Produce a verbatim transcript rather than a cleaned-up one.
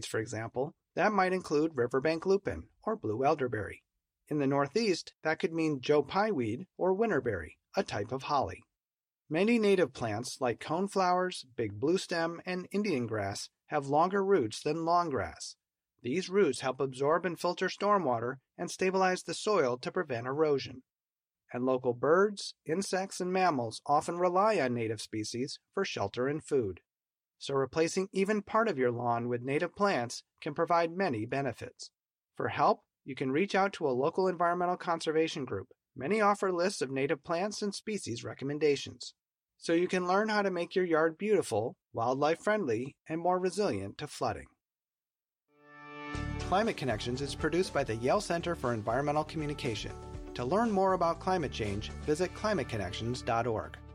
States, for example, that might include riverbank lupin or blue elderberry. In the Northeast, that could mean Joe Pye weed or winterberry, a type of holly. Many native plants like coneflowers, big bluestem, and Indian grass have longer roots than longgrass. These roots help absorb and filter stormwater and stabilize the soil to prevent erosion. And local birds, insects, and mammals often rely on native species for shelter and food. So replacing even part of your lawn with native plants can provide many benefits. For help, you can reach out to a local environmental conservation group. Many offer lists of native plants and species recommendations. So you can learn how to make your yard beautiful, wildlife-friendly, and more resilient to flooding. Climate Connections is produced by the Yale Center for Environmental Communication. To learn more about climate change, visit climate connections dot org.